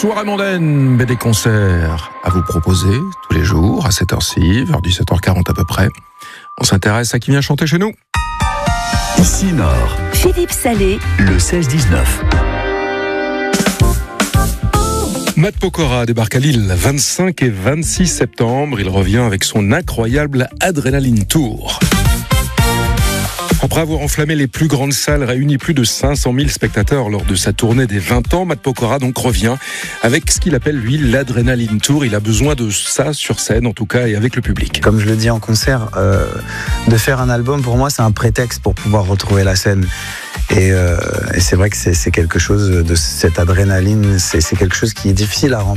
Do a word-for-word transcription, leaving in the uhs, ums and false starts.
soirée mondaine, mais des concerts à vous proposer tous les jours à cette heure-ci, vers dix-sept heures quarante à peu près. On s'intéresse à qui vient chanter chez nous. Ici Nord, Philippe Salé, le seize dix-neuf. Matt Pokora débarque à Lille, vingt-cinq et vingt-six septembre. Il revient avec son incroyable Adrenaline Tour. Après avoir enflammé les plus grandes salles, réuni plus de cinq cent mille spectateurs lors de sa tournée des vingt ans, Matt Pokora donc revient avec ce qu'il appelle lui l'Adrenaline Tour. Il a besoin de ça sur scène en tout cas et avec le public. Comme je le dis en concert, euh, de faire un album pour moi c'est un prétexte pour pouvoir retrouver la scène. Et, euh, et c'est vrai que c'est, c'est quelque chose de cette adrénaline, c'est, c'est quelque chose qui est difficile à remplir.